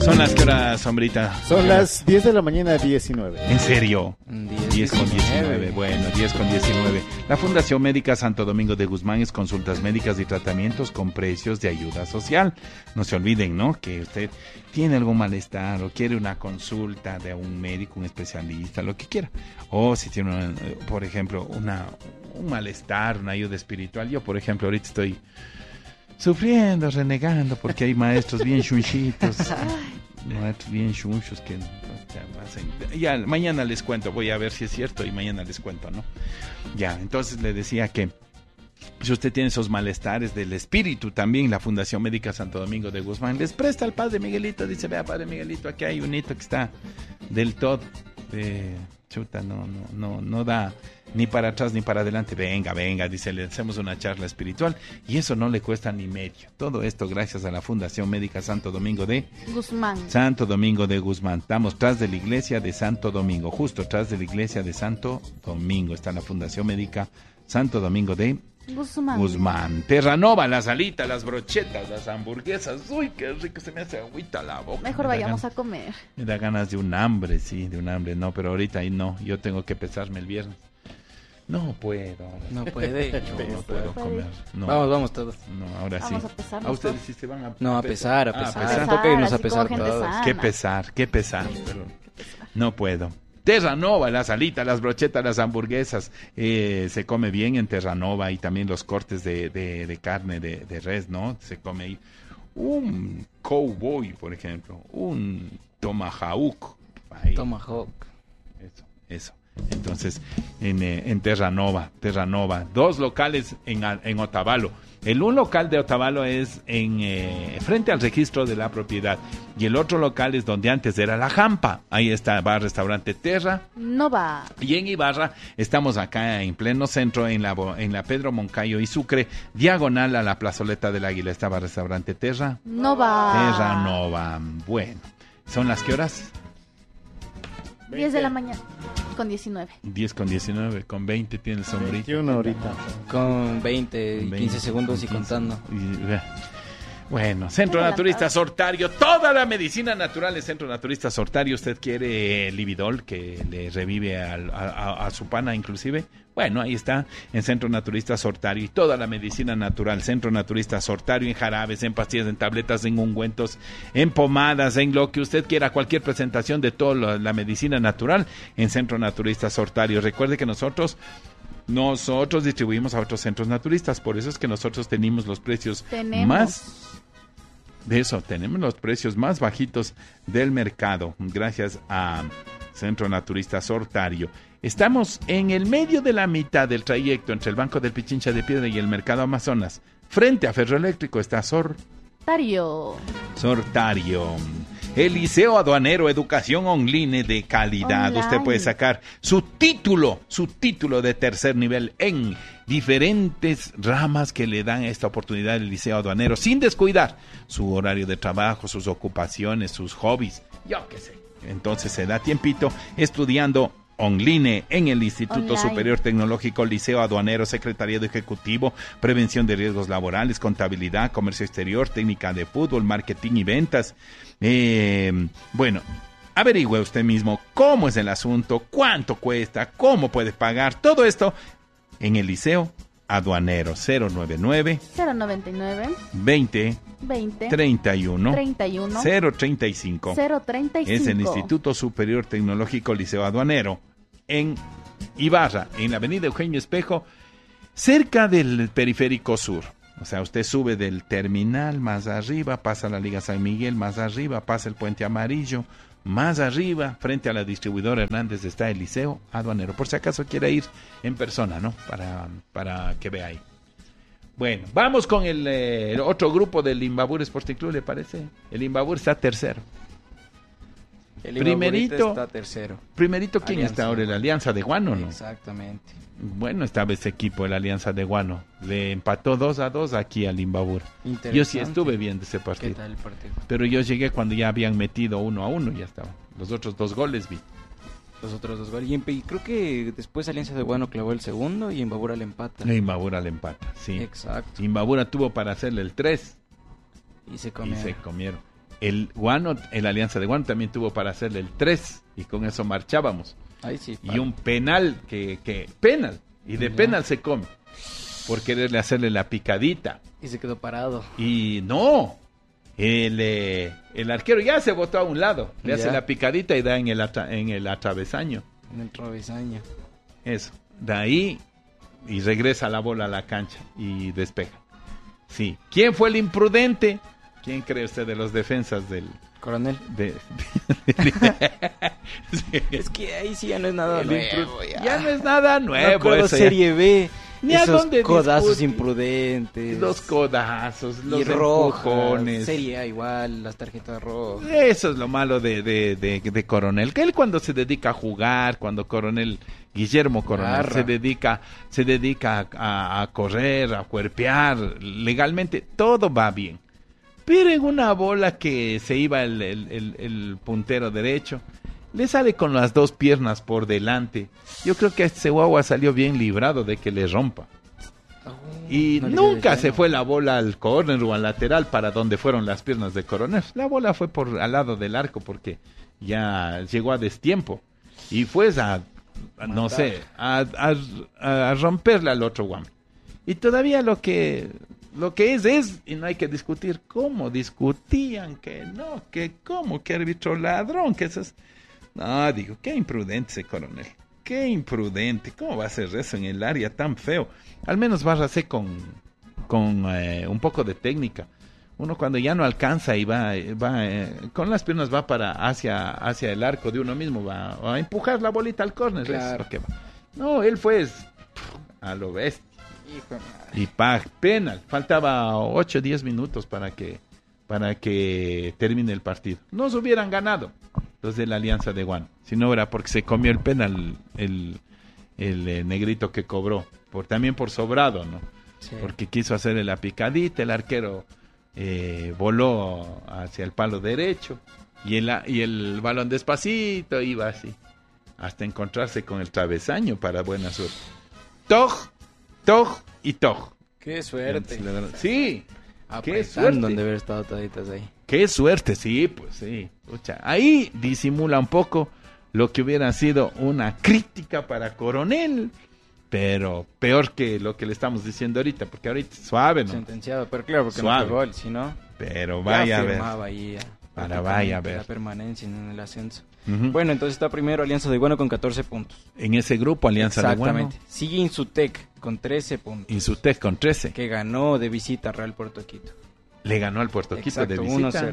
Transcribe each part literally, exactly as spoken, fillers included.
Son las que horas, Sombrita. Son las diez de la mañana, diecinueve. ¿En serio? diez, diez con diecinueve. Bueno, diez con diecinueve. La Fundación Médica Santo Domingo de Guzmán es consultas médicas y tratamientos con precios de ayuda social. No se olviden, ¿no? Que usted tiene algún malestar o quiere una consulta de un médico, un especialista, lo que quiera. O si tiene, una, por ejemplo, una, un malestar, una ayuda espiritual. Yo, por ejemplo, ahorita estoy sufriendo, renegando, porque hay maestros bien chunchitos, maestros bien chunchos que... Ya, mañana les cuento, voy a ver si es cierto y mañana les cuento, ¿no? Ya, entonces le decía que si usted tiene esos malestares del espíritu también, la Fundación Médica Santo Domingo de Guzmán les presta al Padre Miguelito, dice, vea Padre Miguelito, aquí hay un hito que está del todo, eh, chuta, no, no, no, no da ni para atrás ni para adelante, venga, venga, dice, le hacemos una charla espiritual y eso no le cuesta ni medio. Todo esto gracias a la Fundación Médica Santo Domingo de Guzmán. Santo Domingo de Guzmán. Estamos tras de la iglesia de Santo Domingo, justo tras de la iglesia de Santo Domingo está la Fundación Médica Santo Domingo de Guzmán. Guzmán. Terranova, las alitas, las brochetas, las hamburguesas. Uy, qué rico, se me hace agüita la boca. Mejor vayamos a comer. Me da ganas de un hambre, sí, de un hambre. No, pero ahorita ahí no, yo tengo que pesarme el viernes. No puedo. No puede. No, no puedo comer. No. Vamos, vamos todos. No, ahora vamos sí. A, pesarnos ¿A ustedes sí se van a No, a pesar, a pesar. Ah, a pesar. Toca irnos a así pesar como gente todos. sana. Qué pesar, qué pesar. Pero no puedo. Terranova, las alitas, las brochetas, las hamburguesas. Eh, se come bien en Terranova y también los cortes de, de, de carne de, de res, ¿no? Se come ahí. Un cowboy, por ejemplo. Un tomahawk. Ahí. Tomahawk. Eso, eso. Entonces, en, eh, en Terranova, Terranova, dos locales en, en Otavalo. El un local de Otavalo es en eh, frente al registro de la propiedad y el otro local es donde antes era la Jampa. Ahí está, va restaurante Terra. Nova. Y en Ibarra estamos acá en pleno centro, en la, en la Pedro Moncayo y Sucre, diagonal a la plazoleta del Águila. Estaba restaurante Terra. Nova. Terra Nova. Bueno, ¿son las qué horas? diez de la mañana, con diecinueve. diez con diecinueve, con veinte tiene el sombrito. veintiuno ahorita. Con veinte, veinte, quince segundos y quince, contando. Y, bueno, Centro Naturista Sortario, toda la medicina natural es Centro Naturista Sortario. ¿Usted quiere eh, Lividol, que le revive al, a, a, a su pana inclusive? Bueno, ahí está, en Centro Naturista Sortario y toda la medicina natural. Centro Naturista Sortario, en jarabes, en pastillas, en tabletas, en ungüentos, en pomadas, en lo que usted quiera, cualquier presentación de toda la, la medicina natural en Centro Naturista Sortario. Recuerde que nosotros... Nosotros distribuimos a otros centros naturistas, por eso es que nosotros tenemos los precios tenemos. más... De eso, tenemos los precios más bajitos del mercado, gracias a Centro Naturista Sortario. Estamos en el medio de la mitad del trayecto entre el Banco del Pichincha de Piedra y el Mercado Amazonas. Frente a Ferroeléctrico está Sortario. Sortario. El Liceo Aduanero, educación online de calidad. Online. Usted puede sacar su título, su título de tercer nivel en diferentes ramas que le dan esta oportunidad el Liceo Aduanero, sin descuidar su horario de trabajo, sus ocupaciones, sus hobbies, yo qué sé. Entonces se da tiempito estudiando online en el Instituto Online. Superior Tecnológico, Liceo Aduanero, Secretariado Ejecutivo, Prevención de Riesgos Laborales, Contabilidad, Comercio Exterior, Técnica de Fútbol, Marketing y Ventas. Eh, bueno, averigüe usted mismo cómo es el asunto, cuánto cuesta, cómo puede pagar, todo esto en el Liceo Aduanero. Cero noventa y nueve cero noventa y nueve veinte veinte treinta y uno treinta y uno cero treinta y cinco. cero treinta y cinco. Es el Instituto Superior Tecnológico Liceo Aduanero en Ibarra, en la avenida Eugenio Espejo, cerca del Periférico Sur. O sea, usted sube del terminal más arriba, pasa la Liga San Miguel, más arriba pasa el Puente Amarillo, más arriba, frente a la distribuidora Hernández, está el Liceo Aduanero. Por si acaso quiere ir en persona, ¿no? Para, para que vea ahí. Bueno, vamos con el, eh, el otro grupo del Imbabur Sporting Club, ¿le parece? El Imbabur está tercero. El Primerito, está tercero. Primerito, ¿quién Alianza. está ahora? ¿La Alianza de Guano, no? Exactamente. Bueno, estaba ese equipo, la Alianza de Guano. Le empató dos a dos aquí al Imbabur. Yo sí estuve viendo ese partido. ¿Qué tal el partido? Pero yo llegué cuando ya habían metido uno a uno, ya estaba. Los otros dos goles vi. Los otros dos goles. Y, en- y creo que después Alianza de Guano clavó el segundo y Imbabura le empata. E Imbabura le empata, sí. Exacto. Imbabura tuvo para hacerle el tres Y se y comió. se comieron. el Guano, el Alianza de Guano también tuvo para hacerle el tres y con eso marchábamos. Ahí sí. Y un penal que, que penal, y de Ya. penal se come, por quererle hacerle la picadita. Y se quedó parado. Y no, el, eh, el arquero ya se botó a un lado, le hace Ya. la picadita y da en el, atra- en el atravesaño. En el travesaño. Eso, de ahí y regresa la bola a la cancha y despeja. Sí, ¿quién fue el imprudente? ¿Quién cree usted de los defensas del... Coronel. De, de- de- sí. Es que ahí sí ya no es nada El nuevo. impru- Ya, ya no es nada No nuevo. acuerdo eso ya. Serie B. Ni a esos dónde codazos discutir. imprudentes. Los codazos, los y rojas. empujones. Serie A igual, las tarjetas rojas. Eso es lo malo de, de, de, de Coronel, que él cuando se dedica a jugar, cuando Coronel, Guillermo Coronel, Garra. se dedica, se dedica a, a correr, a cuerpear, legalmente, todo va bien. Pero en una bola que se iba el, el, el, el puntero derecho, le sale con las dos piernas por delante. Yo creo que este guagua salió bien librado de que le rompa. Y No le nunca dio se de fue la bola al córner o al lateral para donde fueron las piernas de Coronel. La bola fue por al lado del arco porque ya llegó a destiempo. Y fue a, a, no Matar. sé, a, a, a romperle al otro guam. Y todavía lo que lo que es es, y no hay que discutir cómo discutían, que no, que cómo, que árbitro ladrón, que eso es... No, digo, qué imprudente ese Coronel. Qué imprudente. ¿Cómo va a hacer eso en el área tan feo? Al menos bárrase con, con eh, un poco de técnica. Uno cuando ya no alcanza y va, va eh, con las piernas va para hacia, hacia el arco de uno mismo, va a empujar la bolita al córner. Claro. Eso es lo que va. No, él fue es, a lo bestia. Hijo de madre. Y pa, penal. Faltaba ocho o diez minutos para que, para que termine el partido. Nos hubieran ganado los de la Alianza de Guano. Si no era porque se comió el penal el, el, eh, negrito que cobró. Por, también por sobrado, ¿no? Sí. Porque quiso hacerle la picadita, el arquero eh, voló hacia el palo derecho y el, y el balón despacito iba así, hasta encontrarse con el travesaño para buena suerte. Toj, toj y toj. Qué suerte. Sí, qué Apretando suerte. han de haber estado toditas ahí. Qué suerte, sí, pues sí. Pucha, ahí disimula un poco lo que hubiera sido una crítica para Coronel, pero peor que lo que le estamos diciendo ahorita, porque ahorita suave, ¿no? Sentenciado, pero claro, porque Suave. no fue gol, si no, Pero vaya ya a ver. firmaba ahí a- Para vaya a ver. la permanencia en el ascenso. Ujú. Bueno, entonces está primero Alianza de Guano con catorce puntos. En ese grupo, Alianza de Guano, Exactamente. Sigue Insutec con trece puntos. Insutec con trece, Que ganó de visita a Real Puerto Quito. le ganó al Puerto Quito Exacto, de uno a visita. cero.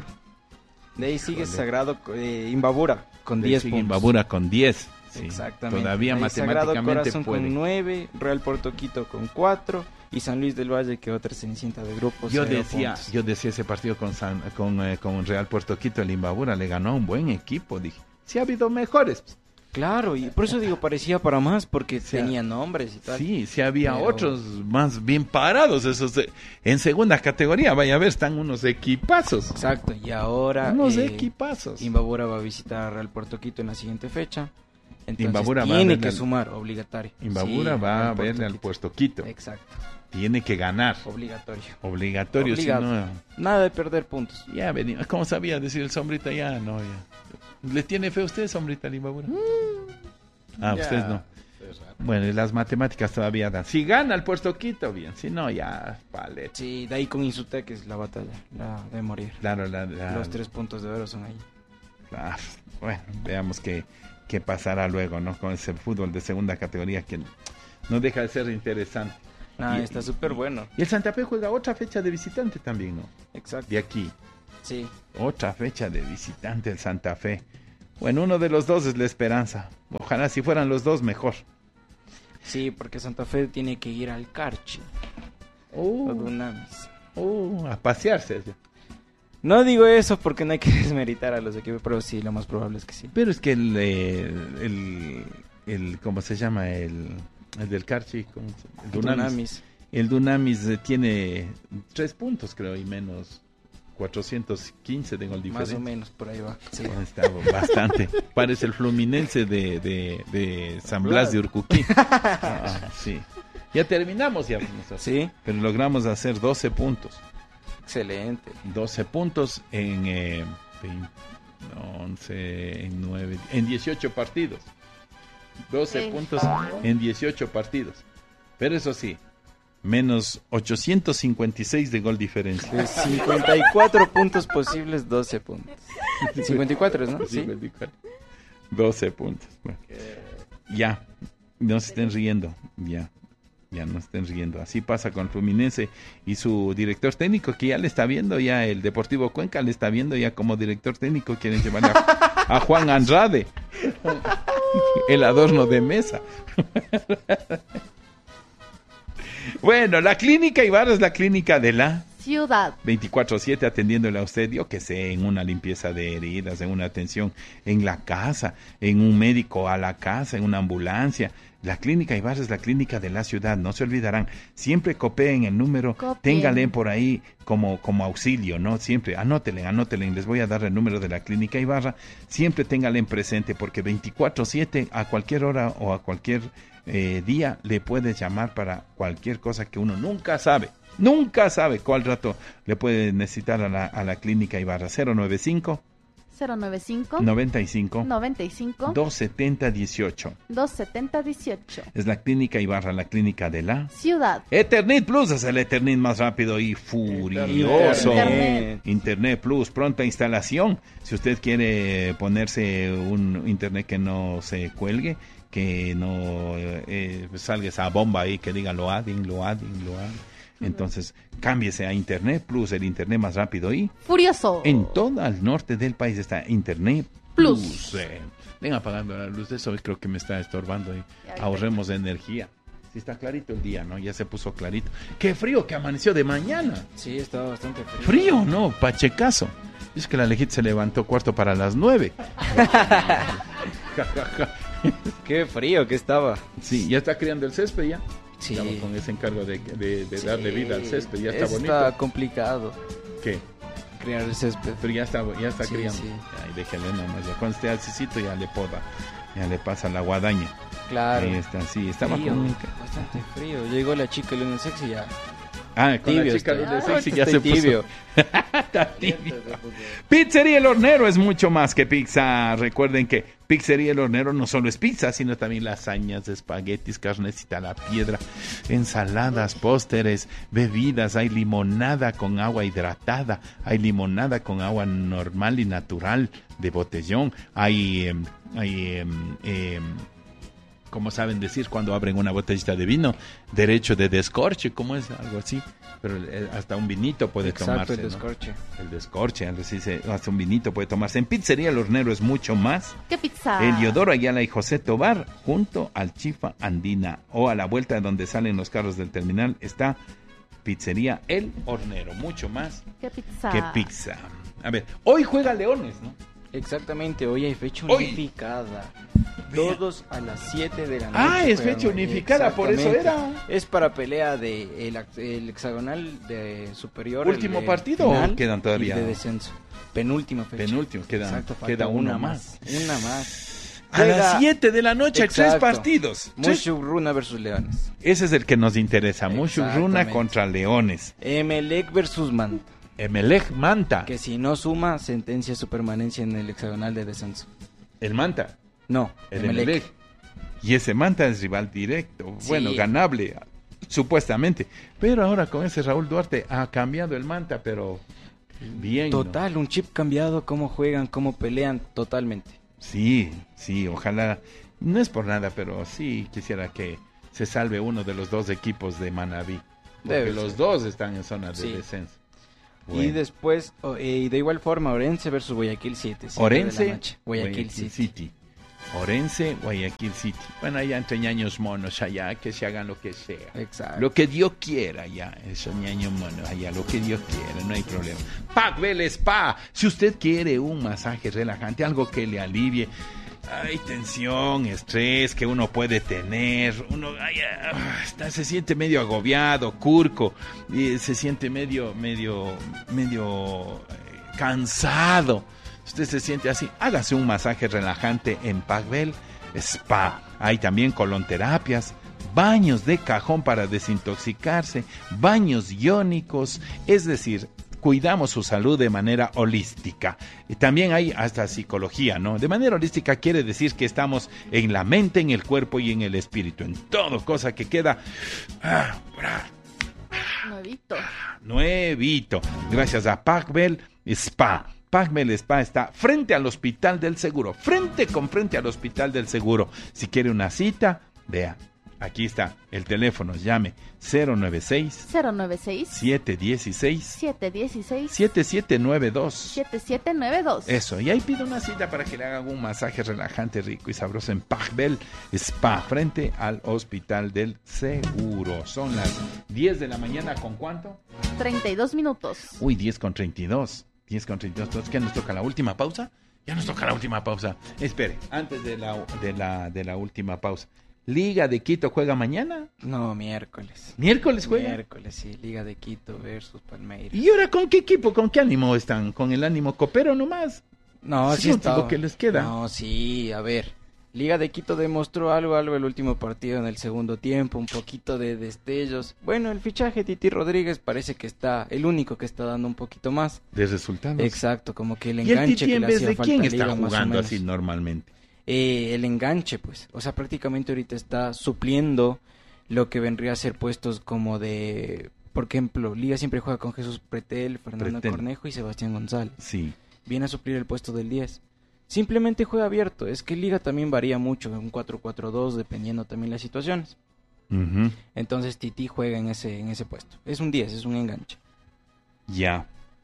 De ahí sigue Híjole. Sagrado eh, Imbabura con Le diez sigue puntos. Imbabura con diez. Sí, Exactamente. todavía De ahí Sagrado matemáticamente Corazón puede. con nueve, Real Puerto Quito con cuatro y San Luis del Valle que otra cenicienta de grupos. Yo cero decía, puntos. yo decía ese partido con San, con, eh, con Real Puerto Quito, el Imbabura le ganó a un buen equipo, dije. Sí ha habido mejores. Claro, y por eso digo, parecía para más porque sea, tenía nombres y tal. Sí, sí había Pero- otros más bien parados, esos de- en segunda categoría, vaya a ver, están unos equipazos. Exacto, y ahora Unos eh, equipazos. Imbabura va a visitar a Real Puerto Quito en la siguiente fecha. Entonces Imbabura va a tiene verle que al- sumar, obligatorio. Imbabura Sí, va a Real Puerto verle al Quito. Puerto Quito. Exacto, Tiene que ganar. obligatorio. Obligatorio, si Obligado. no, Nada de perder puntos. ya venimos. ¿Cómo sabía decir el Sombrita? Ya, no, ya. ¿Le tiene fe a usted, Sombrita, al Imbabura? Ah, Ya. ustedes no. Bueno, y las matemáticas todavía dan. Si gana el Puerto Quito, bien. Si no, ya, paleta. Sí, de ahí con Insutec es la batalla, la de morir. Claro, la, la- Los tres puntos de oro son ahí. Ah, bueno, veamos qué, qué pasará luego, ¿no? Con ese fútbol de segunda categoría que no deja de ser interesante. Ah, Y- está súper bueno. Y el Santa Fe juega otra fecha de visitante también, ¿no? Exacto. De aquí. Sí. Otra fecha de visitante el Santa Fe. Bueno, uno de los dos es la esperanza. Ojalá si fueran los dos, mejor. Sí, porque Santa Fe tiene que ir al Carchi o Uh, Dunamis. uh, a pasearse. No digo eso porque no hay que desmeritar a los equipos, pero sí, lo más probable es que sí. Pero es que el, eh, el, el ¿cómo se llama? El, el del Carchi, ¿cómo se- el Dunamis. Dunamis. El Dunamis eh, tiene tres puntos, creo, y menos cuatrocientos quince de gol Más diferencia. o menos, por ahí va. Sí. Está bastante. Parece el Fluminense de, de, de San Blas de Urcuquí. Ah, sí. Ya terminamos ya. Sí. Pero logramos hacer doce puntos. Excelente. doce puntos en eh, veinte, once, en nueve, en dieciocho partidos. doce Sí. puntos en dieciocho partidos. Pero eso sí, menos ochocientos cincuenta y seis de gol diferencia. De cincuenta y cuatro puntos posibles, doce puntos. cincuenta y cuatro, ¿no? Sí. cincuenta y cuatro. doce puntos. Bueno. Ya, no se estén riendo, ya. Ya no estén riendo. Así pasa con Fluminense y su director técnico, que ya le está viendo, ya el Deportivo Cuenca le está viendo ya como director técnico. Quieren llevar a, a Juan Andrade, el adorno de mesa. Bueno, la clínica Ibarra es la clínica de la Ciudad. veinticuatro siete atendiéndole a usted, yo que sé, en una limpieza de heridas, en una atención en la casa, en un médico a la casa, en una ambulancia. La clínica Ibarra es la clínica de la ciudad, no se olvidarán. Siempre copien el número, Copien. téngale por ahí como, como auxilio, ¿no? Siempre, anótelen, anótelen, les voy a dar el número de la clínica Ibarra. Siempre téngale en presente, porque veinticuatro siete a cualquier hora o a cualquier eh, día le puedes llamar para cualquier cosa que uno nunca sabe. Nunca sabe cuál rato le puede necesitar a la, a la clínica Ibarra. Cero nueve cinco, cero nueve cinco, noventa y cinco, noventa y cinco, dos setenta dieciocho. dos setenta dieciocho. Es la clínica Ibarra, la clínica de la Ciudad. Eternit Plus. Es el Eternit más rápido y furioso. Internet. Internet Plus, pronta instalación. Si usted quiere ponerse un internet que no se cuelgue, que no eh, salga esa bomba ahí que diga lo adding, lo adding, lo adding. Entonces, cámbiese a Internet Plus, el internet más rápido y Furioso. en todo el norte del país está Internet Plus. Plus. Eh, ven apagando la luz, eso creo que me está estorbando ahí. Ya, Ahorremos energía. Sí está clarito el día, ¿no? Ya se puso clarito. Qué frío que amaneció de mañana. Sí, estaba bastante frío. Frío, ¿no? Pachecazo. Es que la Lejit se levantó cuarto para las nueve. Qué frío que estaba. Sí, ya está criando el césped ya. Sí. Estamos con ese encargo de, de, de Sí. darle vida al césped. Ya está bonito. Está complicado ¿Qué? crear el césped. Pero ya está, ya está Sí, criando. sí. Ay, déjale nomás. Ya cuando esté alcicito ya le poda. Ya le pasa la guadaña. Claro. Ahí está, sí. Estaba Frío, con... bastante frío. Llegó la chica el lunes sexy y ya. Ah, con Tibio la chica estoy. de Ah, sexy ya estoy se puso... tibio. Está tibio. Pizzería El Hornero es mucho más que pizza. Recuerden que Pizzería El Hornero no solo es pizza, sino también lasañas, espaguetis, carnecita a la piedra, ensaladas, pósteres, bebidas. Hay limonada con agua hidratada, hay limonada con agua normal y natural de botellón. Hay, eh, hay eh, eh, como saben decir cuando abren una botellita de vino, derecho de descorche, ¿cómo es? Algo así. Pero eh, hasta un vinito puede Exacto, tomarse, el ¿no? descorche. El descorche, así se, hasta un vinito puede tomarse. En Pizzería El Hornero es mucho más. ¿Qué pizza? Eliodoro Ayala y José Tobar, junto al Chifa Andina, o a la vuelta de donde salen los carros del terminal, está Pizzería El Hornero. Mucho más ¿Qué pizza? que pizza. A ver, hoy juega Leones, ¿no? Exactamente, hoy hay fecha Hoy. unificada. Todos a las siete de la noche. Ah, es juegan fecha hoy. unificada, por eso Exactamente. era. Es para pelea de el, ax- el hexagonal de superior. ¿Último el de partido final o quedan todavía? y de descenso. Penúltima fecha. Penúltimo, queda, Exacto, falta queda uno una más. Una más. A Juega- las siete de la noche hay tres Exacto. partidos. Tres- Mushu Runa versus Leones. Ese es el que nos interesa. Mushu Runa Exactamente. contra Leones. Emelec versus Manta. Emelec Manta. Que si no suma, sentencia su permanencia en el hexagonal de descenso. El Manta. No, El Emelec. Emelec. Y ese Manta es rival directo. Sí. Bueno, ganable, supuestamente. Pero ahora con ese Raúl Duarte ha cambiado el Manta, pero bien. ¿no? Total, un chip cambiado, cómo juegan, cómo pelean, totalmente. Sí, sí, ojalá. No es por nada, pero sí quisiera que se salve uno de los dos equipos de Manabí. Porque Debe los ser. dos están en zona de Sí. descenso. Y Bueno. después, oh, eh, y de igual forma, Orense versus Guayaquil siete. siete de Orense, la noche. Guayaquil, City. Orense, Guayaquil City. Bueno, allá entre ñaños monos, allá que se hagan lo que sea. Exacto. Lo que Dios quiera, ya. Esos ñaños monos, allá, lo que Dios quiera, no hay problema. Pacbel Spa. Si usted quiere un masaje relajante, algo que le alivie. Hay tensión, estrés que uno puede tener, uno ay, ah, está, se siente medio agobiado, curco, y se siente medio, medio, medio eh, cansado. Usted se siente así, hágase un masaje relajante en Pacbel Spa. Hay también colonterapias, baños de cajón para desintoxicarse, baños iónicos, es decir, cuidamos su salud de manera holística. Y también hay hasta psicología, ¿no? De manera holística quiere decir que estamos en la mente, en el cuerpo y en el espíritu, en todo, cosa que queda ah, Nuevito. nuevito, gracias a Pacbel Spa. Pacbel Spa está frente al Hospital del Seguro, frente con frente al Hospital del Seguro. Si quiere una cita, vea, aquí está el teléfono, llame cero nueve seis, cero nueve seis, siete uno seis, siete uno seis, siete siete nueve dos. siete siete nueve dos. Eso, y ahí pide una cita para que le hagan un masaje relajante, rico y sabroso en Pacbel Spa, frente al Hospital del Seguro. Son las diez de la mañana, ¿con cuánto? treinta y dos minutos. Uy, diez con treinta y dos. diez con treinta y dos. Entonces, ¿qué nos toca? ¿La última pausa? Ya nos toca la última pausa. Espere, antes de la, de la, de la última pausa. ¿Liga de Quito juega mañana? No, miércoles. ¿Miércoles juega? Miércoles, sí. Liga de Quito versus Palmeiras. ¿Y ahora con qué equipo, con qué ánimo están? ¿Con el ánimo copero nomás? No, ¿Es sí lo está. único que les queda? No, sí, a ver. Liga de Quito demostró algo, algo el último partido en el segundo tiempo, un poquito de destellos. Bueno, el fichaje de Titi Rodríguez parece que está, el único que está dando un poquito más. De resultados. Exacto, como que el ¿Y el enganche Titi que en le vez hacía de falta quién a está Liga, más o jugando menos. así normalmente? Eh, el enganche, pues. O sea, prácticamente ahorita está supliendo lo que vendría a ser puestos como de... Por ejemplo, Liga siempre juega con Jesús Pretel, Fernando Pretel. Cornejo y Sebastián González. Sí. Viene a suplir el puesto del diez. Simplemente juega abierto. Es que Liga también varía mucho, un cuatro cuatro dos, dependiendo también las situaciones. Uh-huh. Entonces Titi juega en ese, en ese puesto. Es un diez, es un enganche. Ya.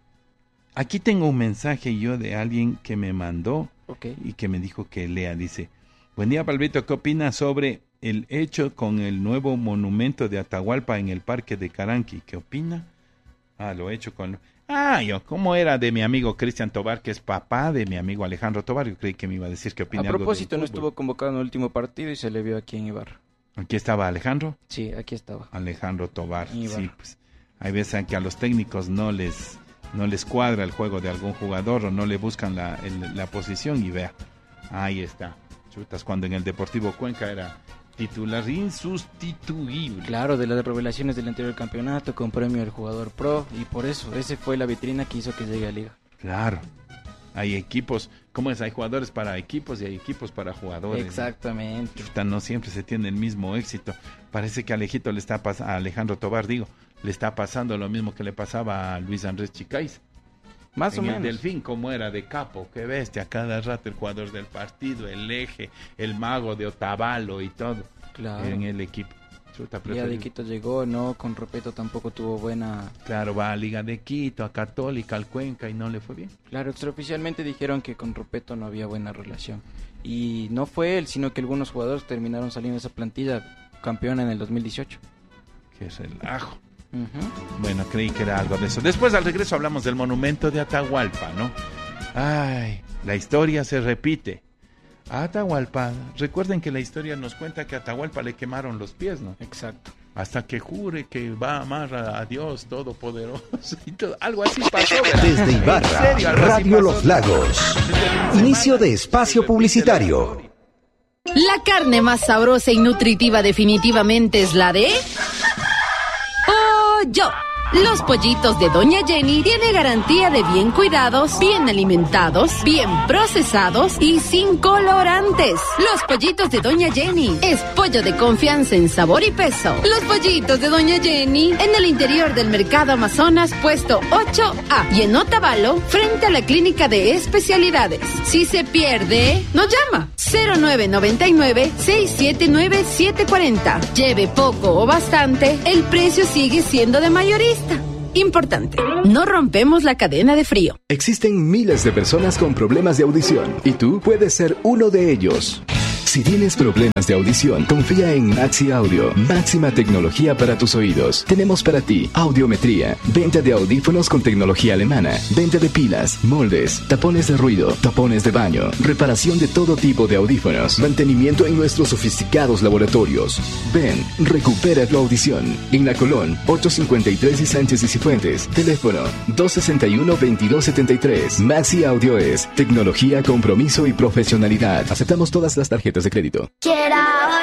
Aquí tengo un mensaje yo de alguien que me mandó Ok. y que me dijo que lea. Dice, buen día, Palvito, ¿qué opinas sobre el hecho con el nuevo monumento de Atahualpa en el Parque de Caranqui? ¿Qué opina? Ah, lo he hecho con... Ah, yo, ¿cómo era de mi amigo Cristian Tobar, que es papá de mi amigo Alejandro Tobar? Yo creí que me iba a decir que opina A algo del propósito, no fútbol. estuvo convocado en el último partido y se le vio aquí en Ibarra. Aquí estaba Alejandro. Sí, aquí estaba. Alejandro Tobar. Ibarra. Sí, pues hay veces que a los técnicos no les no les cuadra el juego de algún jugador o no le buscan la, el- la posición y vea, ahí está. Chutas, cuando en el Deportivo Cuenca era titular insustituible. Claro, de las revelaciones del anterior campeonato, con premio al jugador pro, y por eso, ese fue la vitrina que hizo que llegue a Liga. Claro. Hay equipos, ¿cómo es? Hay jugadores para equipos y hay equipos para jugadores. Exactamente. Chuta, no siempre se tiene el mismo éxito. Parece que a Alejito le está pas- a Alejandro Tobar, digo, le está pasando lo mismo que le pasaba a Luis Andrés Chicaiz. Más o En el menos. Delfín, como era de capo, qué bestia, cada rato el jugador del partido, el eje, el mago de Otavalo y todo, Claro. en el equipo. Chuta, Liga de preferí- Quito llegó, no, con Ropeto tampoco tuvo buena... Claro, va a Liga de Quito, a Católica, al Cuenca y no le fue bien. Claro, extraoficialmente dijeron que con Ropeto no había buena relación. Y no fue él, sino que algunos jugadores terminaron saliendo de esa plantilla campeona en el dos mil dieciocho. Qué relajo. Ujú. Bueno, creí que era algo de eso. Después, al regreso, hablamos del monumento de Atahualpa, ¿no? Ay, la historia se repite. A Atahualpa, recuerden que la historia nos cuenta que a Atahualpa le quemaron los pies, ¿no? Exacto. Hasta que jure que va a amar a, a Dios Todopoderoso y todo. Algo así pasó, ¿verdad? Desde ¿En Ibarra, serio? Algo así Radio pasó. Los Lagos. Inicio de espacio publicitario. La carne más sabrosa y nutritiva definitivamente es la de... Pollo. Los pollitos de Doña Jenny tiene garantía de bien cuidados, bien alimentados, bien procesados y sin colorantes. Los pollitos de Doña Jenny es pollo de confianza en sabor y peso. Los pollitos de Doña Jenny en el interior del Mercado Amazonas, puesto ocho A, y en Otavalo, frente a la Clínica de Especialidades. Si se pierde, nos llama cero nueve nueve nueve, seis siete nueve, siete cuatro cero. Lleve poco o bastante, el precio sigue siendo de mayorista. Importante, no rompemos la cadena de frío. Existen miles de personas con problemas de audición y tú puedes ser uno de ellos. Si tienes problemas de audición, confía en Maxi Audio. Máxima tecnología para tus oídos. Tenemos para ti audiometría, venta de audífonos con tecnología alemana, venta de pilas, moldes, tapones de ruido, tapones de baño, reparación de todo tipo de audífonos, mantenimiento en nuestros sofisticados laboratorios. Ven, recupera tu audición. En La Colón, ocho cincuenta y tres y Sánchez y Cifuentes. Teléfono dos sesenta y uno, veintidós setenta y tres. Maxi Audio es tecnología, compromiso y profesionalidad. Aceptamos todas las tarjetas de crédito. Quiero